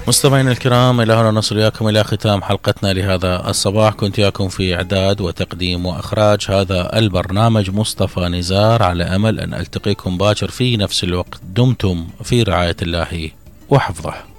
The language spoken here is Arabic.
مستمعينا الكرام، إلى هنا نصل إياكم إلى ختام حلقتنا لهذا الصباح. كنت إياكم في إعداد وتقديم وإخراج هذا البرنامج مصطفى نزار، على أمل أن ألتقيكم باكر في نفس الوقت. دمتم في رعاية الله وحفظه.